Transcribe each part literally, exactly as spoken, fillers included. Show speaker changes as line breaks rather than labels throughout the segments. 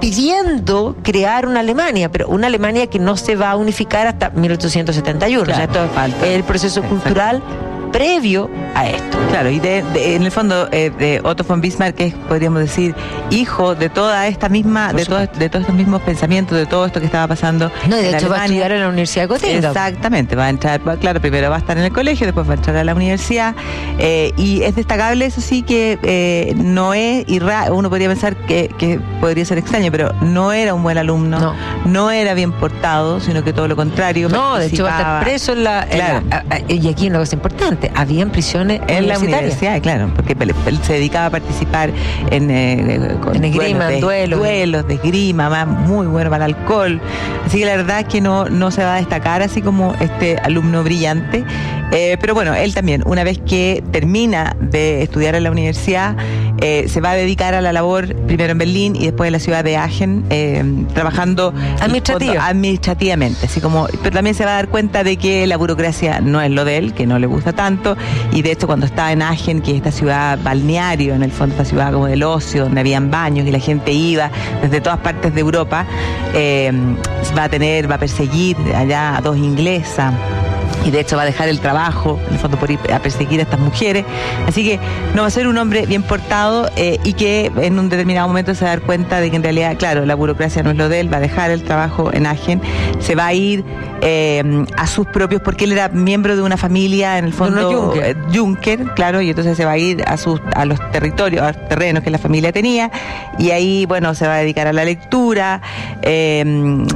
pidiendo crear una Alemania, pero una Alemania que no se va a unificar hasta mil ochocientos setenta y uno. Claro, o sea, esto falta. Es el proceso Exacto. cultural previo a esto.
Claro, y de, de, en el fondo eh, de Otto von Bismarck es, podríamos decir, hijo de toda esta misma, de, todo, de todos estos mismos pensamientos, de todo esto que estaba pasando.
No, y de hecho Alemania. Va a estudiar en la Universidad de Göttingen.
Exactamente, va a entrar, va, claro, primero va a estar en el colegio, después va a entrar a la universidad, eh, y es destacable, eso sí, que eh, Noé, y Ra, uno podría pensar que, que podría ser extraño, pero no era un buen alumno, no, no era bien portado, sino que todo lo contrario.
No, de hecho va a estar preso en la...
Claro.
En la a, a, y aquí una cosa importante, habían prisiones
en la universidad, claro, porque él se dedicaba a participar en, eh, con
en esgrima,
de,
duelos,
duelos de esgrima, más, muy bueno para el alcohol. Así que la verdad es que no, no se va a destacar así como este alumno brillante. Eh, pero bueno, él también, una vez que termina de estudiar en la universidad, eh, se va a dedicar a la labor primero en Berlín y después en la ciudad de Aachen, eh, trabajando
Administrativa.
administrativamente, así como, pero también se va a dar cuenta de que la burocracia no es lo de él, que no le gusta tanto, y de hecho cuando está en Aachen, que es esta ciudad balneario, en el fondo esta ciudad como del ocio, donde habían baños y la gente iba desde todas partes de Europa, eh, va a tener, va a perseguir allá a dos inglesas. Y de hecho va a dejar el trabajo, en el fondo, por ir a perseguir a estas mujeres. Así que no va a ser un hombre bien portado eh, y que en un determinado momento se va a dar cuenta de que en realidad, claro, la burocracia no es lo de él, va a dejar el trabajo en Aachen, se va a ir eh, a sus propios, porque él era miembro de una familia, en el fondo,
Juncker.
Eh, Juncker, claro, y entonces se va a ir a, sus, a los territorios, a los terrenos que la familia tenía, y ahí, bueno, se va a dedicar a la lectura, eh,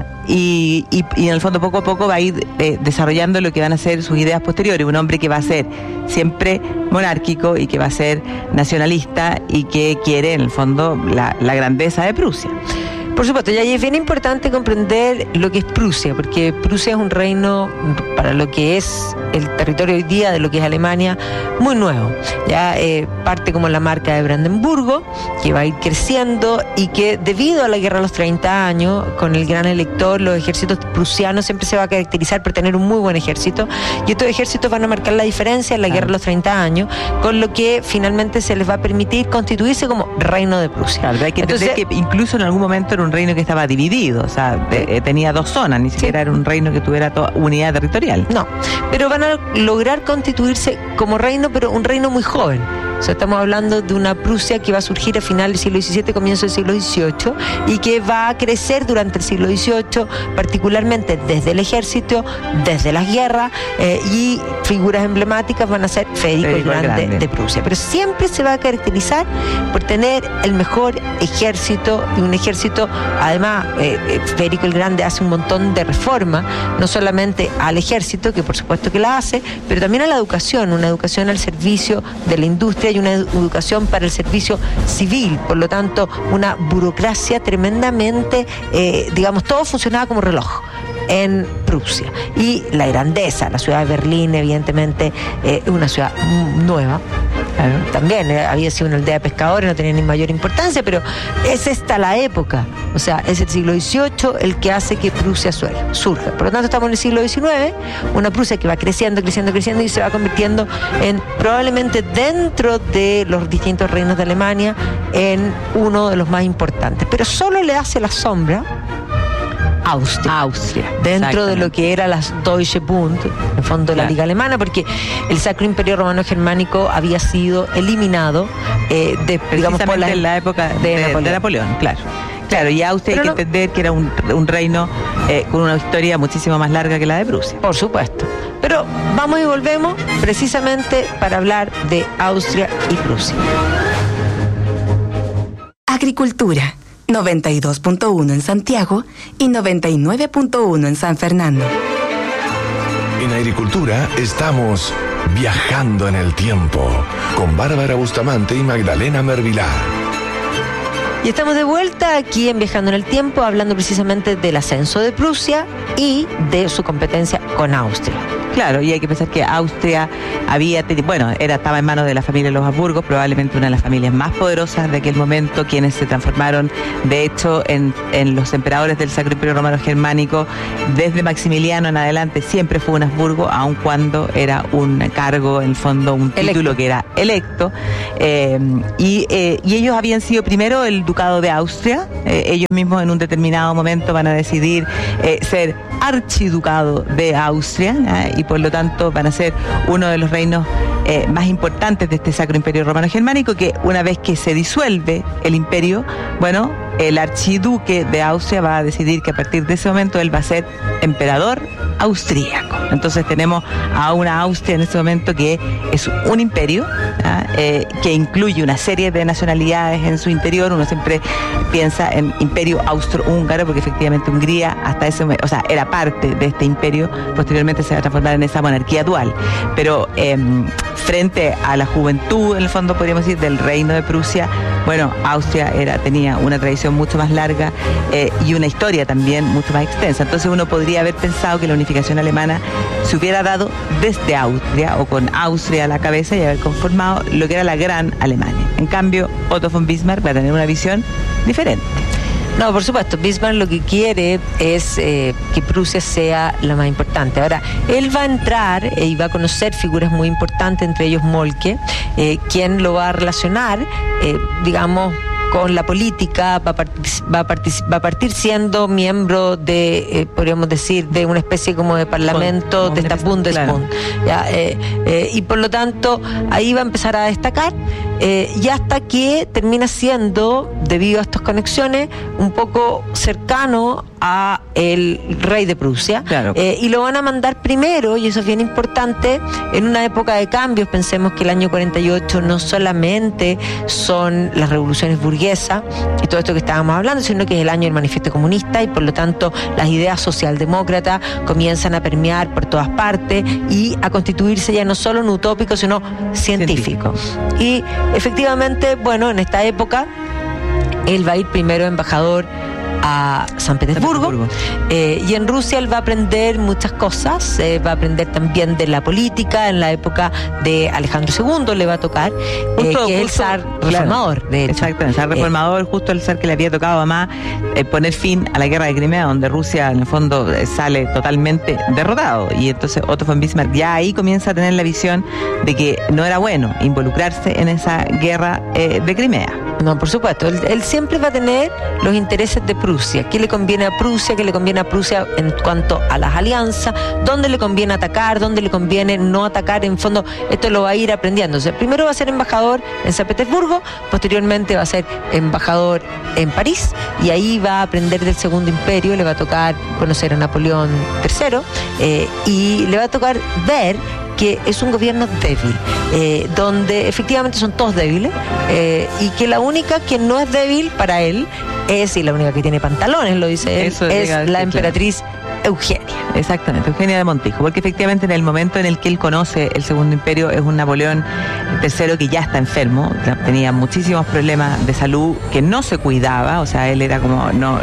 Y, y, y en el fondo poco a poco va a ir eh, desarrollando lo que van a ser sus ideas posteriores. Un hombre que va a ser siempre monárquico y que va a ser nacionalista y que quiere en el fondo la, la grandeza de Prusia.
Por supuesto, y ahí es bien importante comprender lo que es Prusia, porque Prusia es un reino, para lo que es el territorio hoy día de lo que es Alemania, muy nuevo. Ya eh, parte como la marca de Brandenburgo, que va a ir creciendo y que debido a la guerra de los treinta años, con el gran elector, los ejércitos prusianos siempre se va a caracterizar por tener un muy buen ejército, y estos ejércitos van a marcar la diferencia en la guerra de los treinta años, con lo que finalmente se les va a permitir constituirse como reino de Prusia.
Claro, hay que entender Entonces, que incluso en algún momento era un reino que estaba dividido, o sea, de, tenía dos zonas, ni siquiera sí. era un reino que tuviera toda unidad territorial.
No, pero van a lograr constituirse como reino, pero un reino muy joven. O sea, estamos hablando de una Prusia que va a surgir a final del siglo diecisiete, comienzo del siglo dieciocho, y que va a crecer durante el siglo dieciocho, particularmente desde el ejército, desde las guerras, eh, y figuras emblemáticas van a ser Federico, Federico el Grande, Grande de Prusia. Pero siempre se va a caracterizar por tener el mejor ejército, y un ejército, además, eh, Federico el Grande hace un montón de reformas, no solamente al ejército, que por supuesto que la hace, pero también a la educación, una educación al servicio de la industria y una educación para el servicio civil, por lo tanto una burocracia tremendamente, eh, digamos, todo funcionaba como reloj en Prusia. Y la grandeza, la ciudad de Berlín, evidentemente, es eh, una ciudad nueva. Claro. También eh, había sido una aldea de pescadores, no tenía ni mayor importancia, pero es esta la época, o sea, es el siglo dieciocho el que hace que Prusia surja. Por lo tanto, estamos en el siglo diecinueve, una Prusia que va creciendo, creciendo, creciendo y se va convirtiendo en, probablemente dentro de los distintos reinos de Alemania, en uno de los más importantes. Pero solo le hace la sombra Austria,
Austria
dentro de lo que era la Deutsche Bund, en el fondo de la claro. Liga Alemana, porque el Sacro Imperio Romano Germánico había sido eliminado, eh, de, digamos, por la,
en la época de, de, Napoleón. de Napoleón, claro. Claro, y Austria Pero hay que no, entender que era un, un reino eh, con una historia muchísimo más larga que la de Prusia.
Por supuesto. Pero vamos y volvemos precisamente para hablar de Austria y Prusia.
Agricultura. noventa y dos punto uno en Santiago y noventa y nueve punto uno en San Fernando.
En Agricultura estamos viajando en el tiempo con Bárbara Bustamante y Magdalena Mervilá.
Y estamos de vuelta aquí en Viajando en el Tiempo, hablando precisamente del ascenso de Prusia y de su competencia con Austria.
Claro, y hay que pensar que Austria había, bueno, era estaba en manos de la familia de los Habsburgos, probablemente una de las familias más poderosas de aquel momento, quienes se transformaron, de hecho, en, en los emperadores del Sacro Imperio Romano Germánico. Desde Maximiliano en adelante siempre fue un Habsburgo, aun cuando era un cargo, en el fondo, un título electo. Que era electo. Eh, y, eh, y ellos habían sido primero el Ducado de Austria. Eh, ellos mismos en un determinado momento van a decidir eh, ser archiducado de Austria, ¿eh? Y por lo tanto van a ser uno de los reinos eh, más importantes de este Sacro Imperio Romano Germánico, que una vez que se disuelve el imperio, bueno, el archiduque de Austria va a decidir que a partir de ese momento él va a ser emperador austríaco. Entonces tenemos a una Austria en este momento que es un imperio, ¿ah? eh, que incluye una serie de nacionalidades en su interior. Uno siempre piensa en imperio austrohúngaro porque efectivamente Hungría hasta ese momento, o sea, era parte de este imperio, posteriormente se va a transformar en esa monarquía dual. Pero eh, frente a la juventud, en el fondo podríamos decir, del reino de Prusia, bueno, Austria era, tenía una tradición mucho más larga eh, y una historia también mucho más extensa. Entonces uno podría haber pensado que la unificación alemana se hubiera dado desde Austria o con Austria a la cabeza y haber conformado lo que era la Gran Alemania. En cambio, Otto von Bismarck va a tener una visión diferente.
No, por supuesto, Bismarck lo que quiere es eh, que Prusia sea la más importante. Ahora, él va a entrar eh, y va a conocer figuras muy importantes, entre ellos Moltke, eh, quien lo va a relacionar, eh, digamos, con la política, va a, partic- va, a partic- va a partir siendo miembro de, eh, podríamos decir, de una especie como de parlamento, de esta Bundesbund. Claro. ¿Ya? Eh, eh, y por lo tanto, ahí va a empezar a destacar, eh, y hasta que termina siendo, debido a estas conexiones, un poco cercano a el rey de Prusia.
Claro.
Eh, y lo van a mandar primero, y eso es bien importante, en una época de cambios. Pensemos que el año cuarenta y ocho no solamente son las revoluciones burguesas y todo esto que estábamos hablando, sino que es el año del manifiesto comunista, y por lo tanto las ideas socialdemócratas comienzan a permear por todas partes y a constituirse ya no solo en utópico, sino científico. Científico. Y efectivamente, bueno, en esta época él va a ir primero embajador a San Petersburgo, San Petersburgo. Eh, y en Rusia él va a aprender muchas cosas, eh, va a aprender también de la política. En la época de Alejandro segundo le va a tocar, eh, justo, que es el zar reformador, claro, de hecho.
Exacto, el zar reformador, eh, justo el zar que le había tocado además eh, poner fin a la guerra de Crimea, donde Rusia en el fondo eh, sale totalmente derrotado, y entonces Otto von Bismarck ya ahí comienza a tener la visión de que no era bueno involucrarse en esa guerra eh, de Crimea.
No, por supuesto, él, él siempre va a tener los intereses de Prusia. ¿Qué le conviene a Prusia? ¿Qué le conviene a Prusia en cuanto a las alianzas? ¿Dónde le conviene atacar? ¿Dónde le conviene no atacar? En fondo, esto lo va a ir aprendiendo. O sea, primero va a ser embajador en San Petersburgo, posteriormente va a ser embajador en París, y ahí va a aprender del Segundo Imperio. Le va a tocar conocer a Napoleón tercero, eh, y le va a tocar ver que es un gobierno débil, eh, donde efectivamente son todos débiles, eh, y que la única que no es débil para él es, y la única que tiene pantalones, lo dice él, Eso es la emperatriz Eugenia.
Exactamente, Eugenia de Montijo, porque efectivamente en el momento en el que él conoce el Segundo Imperio es un Napoleón tercero que ya está enfermo, tenía muchísimos problemas de salud, que no se cuidaba, o sea, él era como no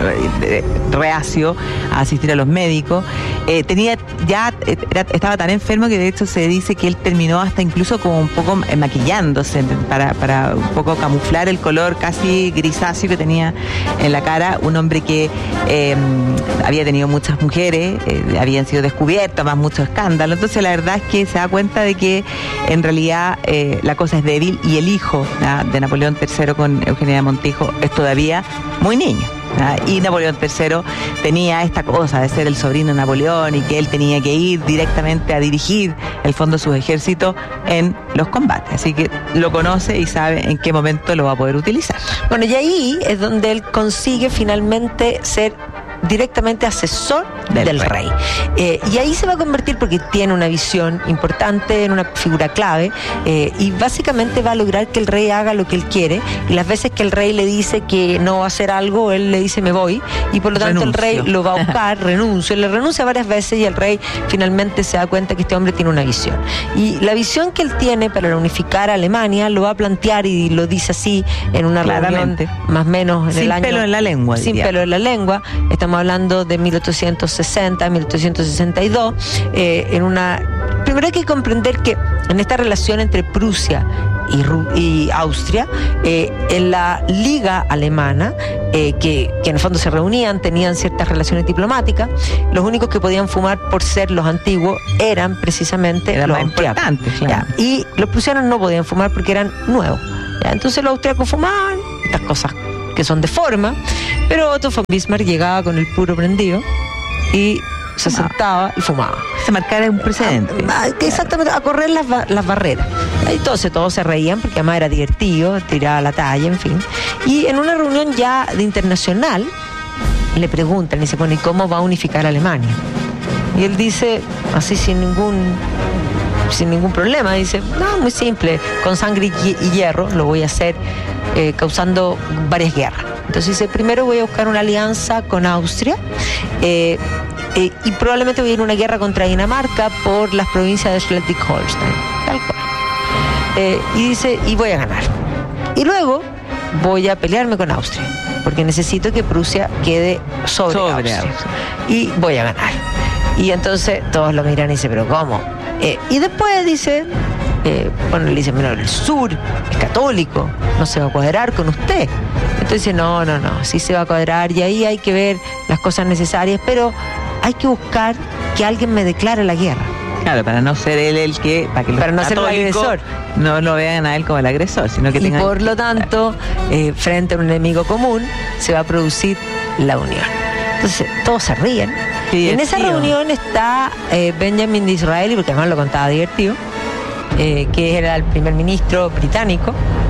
reacio a asistir a los médicos, eh, tenía ya era, estaba tan enfermo que de hecho se dice que él terminó hasta incluso como un poco maquillándose para, para un poco camuflar el color casi grisáceo que tenía en la cara. Un hombre que eh, había tenido muchas mujeres, eh, habían sido descubiertas, más mucho escándalo. Entonces la verdad es que se da cuenta de que en realidad eh, la cosa es débil, y el hijo ¿ah? de Napoleón tercero con Eugenia de Montijo es todavía muy niño. ¿ah? Y Napoleón tercero tenía esta cosa de ser el sobrino de Napoleón, y que él tenía que ir directamente a dirigir el fondo de sus ejércitos en los combates. Así que lo conoce y sabe en qué momento lo va a poder utilizar.
Bueno, y ahí es donde él consigue finalmente ser directamente asesor del, del rey, rey. Eh, y ahí se va a convertir, porque tiene una visión importante, en una figura clave, eh, y básicamente va a lograr que el rey haga lo que él quiere, y las veces que el rey le dice que no va a hacer algo, él le dice me voy, y por lo tanto renuncio. El rey lo va a buscar, renuncio, le renuncia varias veces, y el rey finalmente se da cuenta que este hombre tiene una visión, y la visión que él tiene para unificar a Alemania lo va a plantear, y lo dice así en una reunión más o menos en
sin
el año,
pelo en la lengua,
sin
diría.
pelo en la lengua. Estamos estamos hablando de mil ochocientos sesenta, mil ochocientos sesenta y dos, eh, en una... Primero hay que comprender que en esta relación entre Prusia y, Ru- y Austria, eh, en la Liga Alemana, eh, que, que en el fondo se reunían, tenían ciertas relaciones diplomáticas, los únicos que podían fumar por ser los antiguos eran precisamente
Eran
los
más
austriacos.
importantes, claro.
Ya, y los prusianos no podían fumar porque eran nuevos. Ya, entonces los austriacos fumaban, estas cosas que son de forma, pero Otto von Bismarck llegaba con el puro prendido y se
Fumaba.
sentaba y fumaba.
Se marcara un precedente.
Ah, que exactamente, a correr las, ba- las barreras. Entonces todos se reían porque además era divertido, tiraba la talla, en fin. Y en una reunión ya de internacional, le preguntan y se pone, ¿cómo va a unificar a Alemania? Y él dice, así sin ningún sin ningún problema, dice, no, muy simple, con sangre y, y hierro lo voy a hacer, eh, causando varias guerras. Entonces dice, primero voy a buscar una alianza con Austria, eh, eh, y probablemente voy a ir a una guerra contra Dinamarca por las provincias de Schleswig-Holstein, tal cual. Eh, y dice, y voy a ganar. Y luego voy a pelearme con Austria, porque necesito que Prusia quede sobre,
Sobre
Austria.
Austria.
Y voy a ganar. Y entonces todos lo miran y dicen, ¿pero cómo? Eh, y después dice, eh, bueno, le dicen, bueno, el sur es católico, no se va a cuadrar con usted. Entonces dice, no, no, no, sí se va a cuadrar y ahí hay que ver las cosas necesarias, pero hay que buscar que alguien me declare la guerra.
Claro, para no ser él el que, para que los
Para no ser el
católicos
agresor.
no lo vean a él como el agresor, sino que
Y
tengan
por lo tanto, eh, frente a un enemigo común, se va a producir la unión. Entonces, todos se ríen.
Qué
En esa
divertido.
reunión está eh, Benjamin Disraeli, porque además lo contaba divertido, eh, que era el primer ministro británico.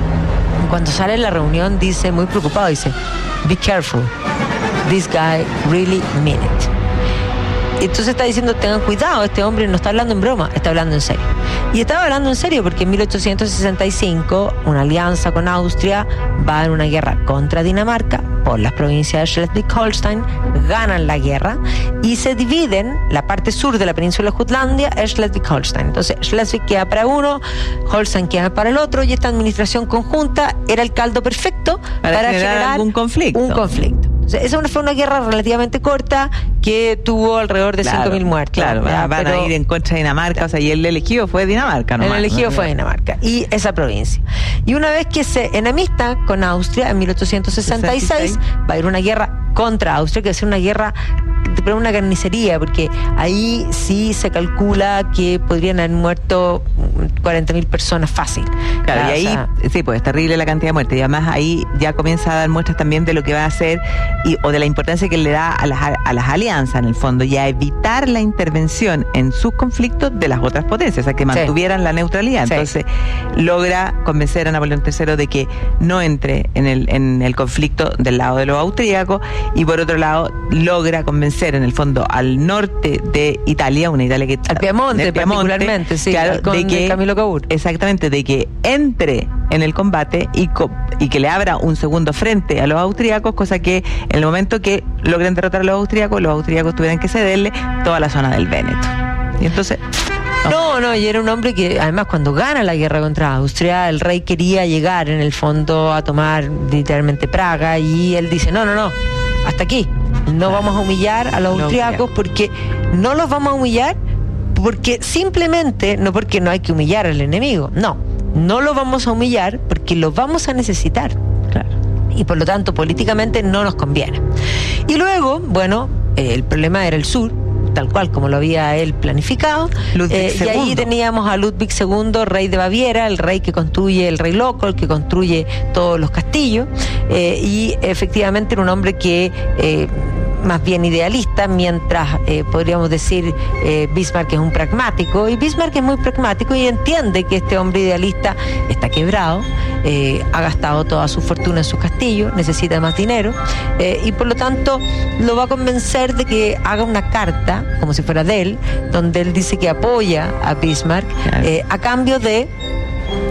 Cuando sale de la reunión dice, muy preocupado, dice, be careful, this guy really mean it. Entonces está diciendo, tengan cuidado, este hombre no está hablando en broma, está hablando en serio. Y estaba hablando en serio porque en mil ochocientos sesenta y cinco una alianza con Austria va en una guerra contra Dinamarca por las provincias de Schleswig-Holstein, ganan la guerra y se dividen, la parte sur de la península de Jutlandia es Schleswig-Holstein. Entonces Schleswig queda para uno, Holstein queda para el otro y esta administración conjunta era el caldo perfecto
Para
para,
generar
generar
algún conflicto.
un conflicto. O sea, esa fue una guerra relativamente corta que tuvo alrededor de
Claro,
cinco mil muertos.
Claro,
Ya,
van
pero
a ir en contra de Dinamarca, o sea, y el elegido fue Dinamarca, ¿no?
el elegido fue Dinamarca y esa provincia. Y una vez que se enemista con Austria en mil ochocientos sesenta y seis, va a ir una guerra contra Austria, que va a ser una guerra, pero una carnicería, porque ahí sí se calcula que podrían haber muerto cuarenta mil personas fácil.
Claro,
Ya,
y ahí,
o sea,
sí, pues es terrible la cantidad de muertes. Y además ahí ya comienza a dar muestras también de lo que va a hacer y, o de la importancia que le da a las, a las alianzas, en el fondo, y a evitar la intervención en sus conflictos de las otras potencias, o sea, que mantuvieran la neutralidad.
Sí.
Entonces, logra convencer a Napoleón tercero de que no entre en el, en el conflicto del lado de los austríacos, y por otro lado, logra convencer en el fondo al norte de Italia, una Italia que...
Al Piamonte,
del
particularmente, sí,
claro,
al conde
de que,
Camilo Cavour.
exactamente, de que entre en el combate y, co- y que le abra un segundo frente a los austríacos, cosa que en el momento que logren derrotar a los austríacos, los austríacos tuvieran que cederle toda la zona del Véneto. Y entonces...
No, no, y era un hombre que además cuando gana la guerra contra Austria, el rey quería llegar en el fondo a tomar literalmente Praga y él dice, no, no, no, hasta aquí, no vamos a humillar a los
Los
austriacos porque no los vamos a humillar porque simplemente, no porque no hay que humillar al enemigo, no, no los vamos a humillar porque los vamos a necesitar.
Claro.
Y por lo tanto políticamente no nos conviene. Y luego, bueno, eh, el problema era el sur, tal cual como lo había él planificado.
Ludwig
Eh, y ahí
segundo.
teníamos a Ludwig segundo, rey de Baviera, el rey que construye, el rey loco, el que construye todos los castillos, eh, y efectivamente era un hombre que eh, más bien idealista, mientras eh, podríamos decir eh, Bismarck es un pragmático, y Bismarck es muy pragmático y entiende que este hombre idealista está quebrado, eh, ha gastado toda su fortuna en su castillo, necesita más dinero, eh, y por lo tanto lo va a convencer de que haga una carta, como si fuera de él, donde él dice que apoya a Bismarck,
Claro.
eh, a cambio de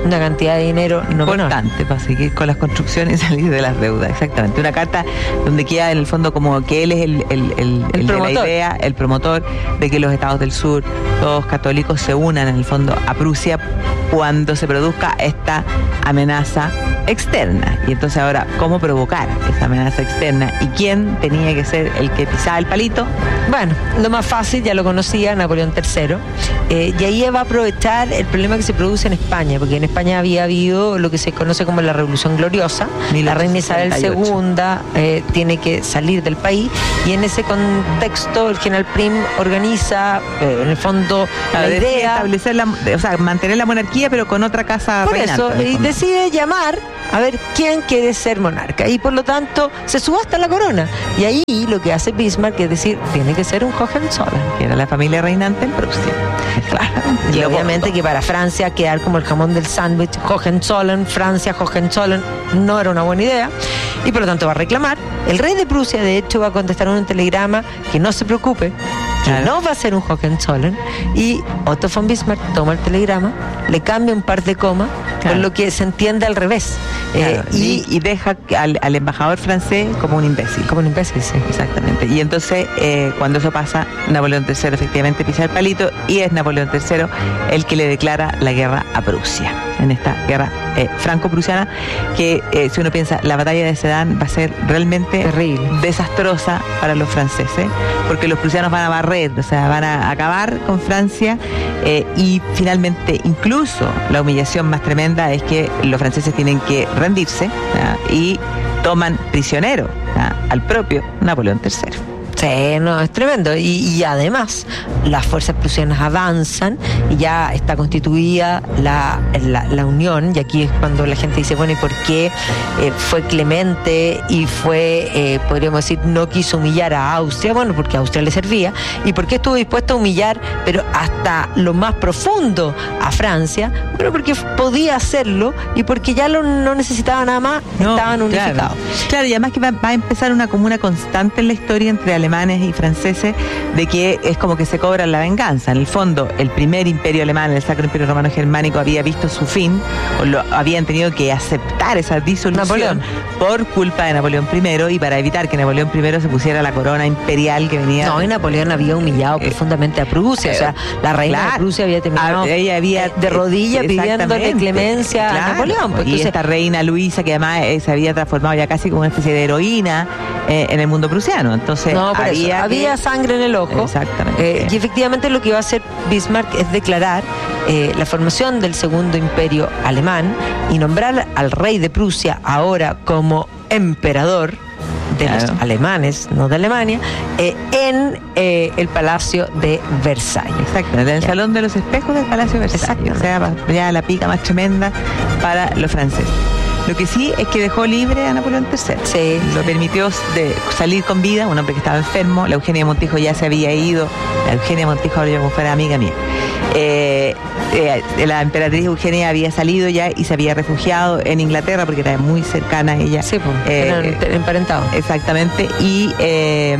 una cantidad de dinero no
importante
menor.
Para seguir con las construcciones y salir de las deudas, exactamente. Una carta donde queda en el fondo como que él es el, el, el, el, el de la idea, el promotor de que los estados del sur, todos católicos, se unan en el fondo a Prusia cuando se produzca esta amenaza externa. Y entonces ahora, ¿cómo provocar esa amenaza externa? ¿Y quién tenía que ser el que pisaba el palito?
Bueno, lo más fácil, ya lo conocía, Napoleón tercero. Eh, y ahí va a aprovechar el problema que se produce en España, porque en España había habido lo que se conoce como la Revolución Gloriosa. La reina Isabel segunda eh, tiene que salir del país, y en ese contexto el general Prim organiza, eh, en el fondo,
claro,
la idea...
establecer la, o sea, mantener la monarquía, pero con otra casa
por
reinante.
Eso, y decide llamar a ver quién quiere ser monarca, y por lo tanto se subasta la corona, y ahí lo que hace Bismarck es decir, tiene que ser un Hohenzollern,
que era la familia reinante en Prusia.
Claro. Y obviamente que para Francia quedar como el jamón del sándwich, Hohenzollern, Francia, Hohenzollern, no era una buena idea, y por lo tanto va a reclamar. El rey de Prusia, de hecho, va a contestar un telegrama que no se preocupe, que claro, no va a ser un Hohenzollern, y Otto von Bismarck toma el telegrama, le cambia un par de comas, claro, con lo que se entiende al revés.
Claro,
eh,
y, y deja al, al embajador francés como un imbécil.
Como un imbécil, sí.
Exactamente. Y entonces, eh, cuando eso pasa, Napoleón tercero efectivamente pisa el palito, y es Napoleón tercero el que le declara la guerra a Prusia, en esta guerra eh, franco-prusiana, que eh, si uno piensa, la batalla de Sedan va a ser realmente
terrible,
desastrosa para los franceses, porque los prusianos van a barrer, o sea, van a acabar con Francia, eh, y finalmente incluso la humillación más tremenda es que los franceses tienen que rendirse, ¿ya? Y toman prisionero, ¿ya?, al propio Napoleón tercero.
Sí, no, es tremendo. Y, y además, las fuerzas prusianas avanzan y ya está constituida la, la, la unión. Y aquí es cuando la gente dice, bueno, ¿y por qué eh, fue clemente y fue, eh, podríamos decir, no quiso humillar a Austria? Bueno, porque a Austria le servía. ¿Y por qué estuvo dispuesto a humillar, pero hasta lo más profundo, a Francia? Bueno, porque podía hacerlo y porque ya lo, no necesitaba nada más, no, estaban unificados.
Claro, claro, y además que va, va a empezar una como una constante en la historia entre alemanes y franceses, de que es como que se cobran la venganza. En el fondo, el primer imperio alemán, el Sacro Imperio Romano Germánico, había visto su fin, o lo habían tenido que aceptar esa disolución Napoleón, por culpa de Napoleón primero, y para evitar que Napoleón primero se pusiera la corona imperial que venía...
No, y Napoleón había humillado eh, profundamente a Prusia, eh, o sea, la reina claro, de Prusia había terminado a, ella había, de rodillas eh, pidiéndole clemencia claro, a Napoleón.
Pues, entonces, y esta reina Luisa, que además eh, se había transformado ya casi como una especie de heroína eh, en el mundo prusiano, entonces...
No, había, había sangre en el ojo.
Exactamente.
Eh, y efectivamente lo que va a hacer Bismarck es declarar eh, la formación del segundo imperio alemán y nombrar al rey de Prusia ahora como emperador de claro, los alemanes, no de Alemania, eh, en eh, el Palacio de Versalles.
Exacto, en el ya. Salón de los Espejos del Palacio de Versalles. O sea, ya la pica más tremenda para los franceses. Lo que sí es que dejó libre a Napoleón tercero.
Sí,
lo
sí.
permitió de salir con vida, un hombre que estaba enfermo. La Eugenia Montijo ya se había ido. La Eugenia Montijo ahora yo como fuera amiga mía. Eh, eh, la emperatriz Eugenia había salido ya y se había refugiado en Inglaterra porque era muy cercana a ella.
Sí, pues,
eh,
eran emparentados.
Exactamente. Y... Eh,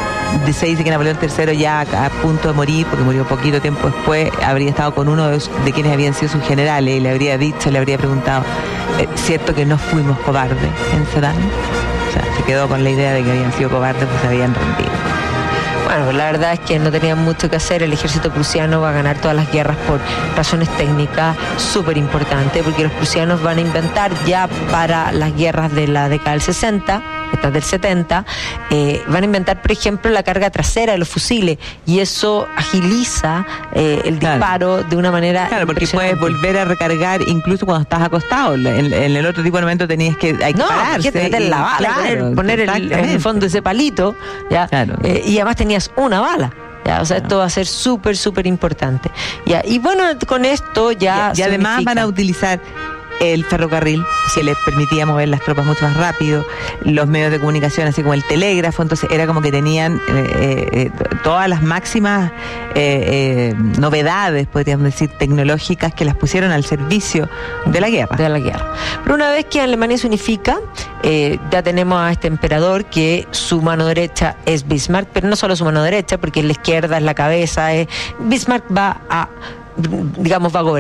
se dice que Napoleón tercero ya a punto de morir, porque murió poquito tiempo después, habría estado con uno de, de quienes habían sido sus generales y le habría dicho, le habría preguntado, eh, ¿cierto que no fuimos cobardes en Sedan? O sea, se quedó con la idea de que habían sido cobardes, pues se habían rendido.
Bueno, la verdad es que no tenían mucho que hacer. El ejército prusiano va a ganar todas las guerras por razones técnicas súper importantes, porque los prusianos van a inventar ya para las guerras de la década del sesenta, estas del setenta, eh, van a inventar, por ejemplo, la carga trasera de los fusiles, y eso agiliza eh, el
claro,
disparo de una manera
claro, porque puedes volver a recargar incluso cuando estás acostado. En, en el otro tipo de momento tenías que, hay que
no,
pararse.
Que meter la bala, claro, poner, poner el, en el fondo ese palito, ¿ya?
Claro.
Eh, y además tenías una bala. Ya, o sea, claro, esto va a ser súper, súper importante. Ya, y bueno, con esto ya...
Y, y además unifica. Van a utilizar el ferrocarril, que les permitía mover las tropas mucho más rápido, los medios de comunicación, así como el telégrafo. Entonces era como que tenían eh, eh, todas las máximas eh, eh, novedades, podríamos decir, tecnológicas, que las pusieron al servicio de la guerra.
De la guerra. Pero una vez que Alemania se unifica, eh, ya tenemos a este emperador que su mano derecha es Bismarck, pero no solo su mano derecha, porque la izquierda es la cabeza. Eh. Bismarck va a, digamos, va a gobernar.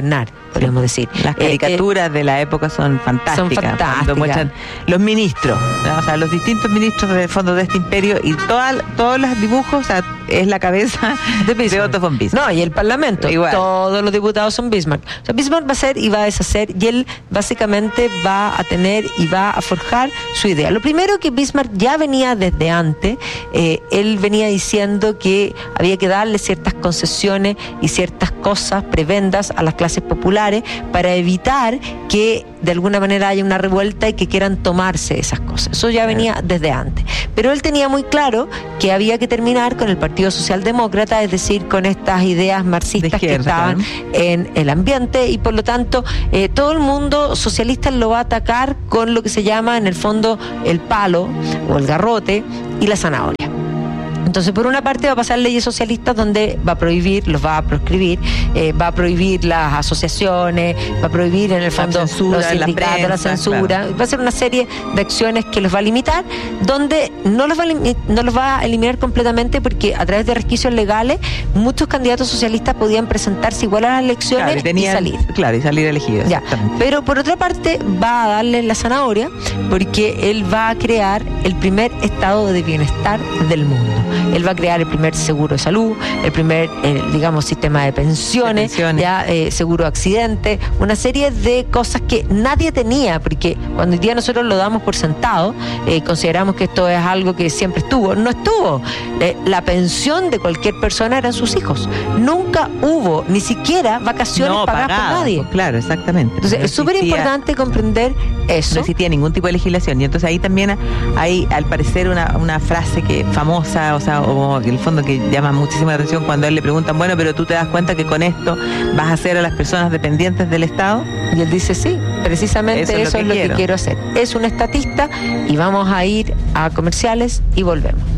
podríamos decir.
Las caricaturas eh, eh, de la época son fantásticas.
Son fantásticas.
Cuando muestran los ministros, ¿no? O sea, los distintos ministros del fondo de este imperio y toda, todos los dibujos, o sea, es la cabeza de, de Otto von Bismarck.
No, y el Parlamento.
Igual.
Todos los diputados son Bismarck. O sea, Bismarck va a hacer y va a deshacer, y él básicamente va a tener y va a forjar su idea. Lo primero que Bismarck ya venía desde antes, eh, él venía diciendo que había que darle ciertas concesiones y ciertas cosas, prebendas a las clases populares para evitar que de alguna manera haya una revuelta y que quieran tomarse esas cosas. Eso ya venía desde antes. Pero él tenía muy claro que había que terminar con el Partido Socialdemócrata, es decir, con estas ideas marxistas izquierda, que estaban claro. en el ambiente, y por lo tanto eh, todo el mundo socialista lo va a atacar con lo que se llama en el fondo el palo o el garrote y la zanahoria. Entonces, por una parte va a pasar leyes socialistas donde va a prohibir, los va a proscribir, eh, va a prohibir las asociaciones, va a prohibir en el fondo
la censura,
los sindicatos, la, prensa, la censura, claro. Va a ser una serie de acciones que los va a limitar, donde no los va a, lim- no los va a eliminar completamente, porque a través de resquicios legales muchos candidatos socialistas podían presentarse igual a las elecciones claro, y, tenían, y salir.
Claro, y salir elegidos.
Ya. Pero por otra parte va a darle la zanahoria, porque él va a crear el primer estado de bienestar del mundo. Él va a crear el primer seguro de salud, el primer, eh, digamos, sistema de pensiones, de pensiones. ya eh, seguro de accidente, una serie de cosas que nadie tenía, porque cuando hoy día nosotros lo damos por sentado, eh, consideramos que esto es algo que siempre estuvo. No estuvo. Eh, la pensión de cualquier persona eran sus hijos. Nunca hubo ni siquiera vacaciones
no,
pagadas
pagado,
por nadie.
Pues claro, exactamente.
Entonces, no es súper importante comprender eso.
No existía ningún tipo de legislación. Y entonces ahí también hay, al parecer, una, una frase que famosa, o sea, o en el fondo que llama muchísima atención cuando a él le preguntan, bueno, pero tú te das cuenta que con esto vas a hacer a las personas dependientes del Estado.
Y él dice, sí, precisamente eso, eso es lo, que, es lo que quiero hacer. Es un estatista, y vamos a ir a comerciales y volvemos.